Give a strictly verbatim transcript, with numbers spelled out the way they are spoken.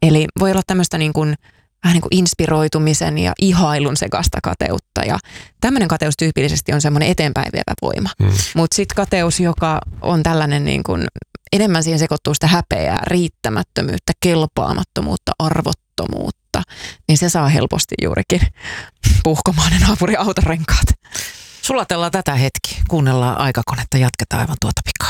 Eli voi olla tämmöistä niin kuin, vähän niin kuin inspiroitumisen ja ihailun sekasta kateutta. Ja tämmöinen kateus tyypillisesti on semmoinen eteenpäin vievä voima. Mm. Mutta sitten kateus, joka on tällainen niin kuin, enemmän siihen sekoittuu sitä häpeää, riittämättömyyttä, kelpaamattomuutta, arvottomuutta, niin se saa helposti juurikin puhkomaan ne naapurin autorenkaat. Sulatellaan tätä hetki, kuunnellaan aikakonetta, jatketaan aivan tuota pikaa.